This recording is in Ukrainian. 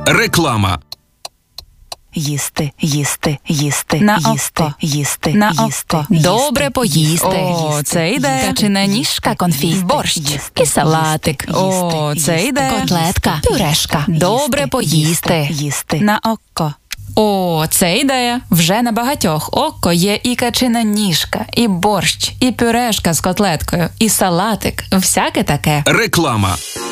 Реклама. Їсти, їсти, їсти, На їсти, око. їсти, На їсти, око. їсти, Добре поїсти. їсти, О, це йде. Качана ніжка, конфі, борщ і салатик. О, це йде. Котлетка, пюрешка. Добре поїсти. Їсти. На око. О, це ідея. Вже на багатьох око є і качина ніжка, і борщ, і пюрешка з котлеткою, і салатик. Всяке таке. Реклама.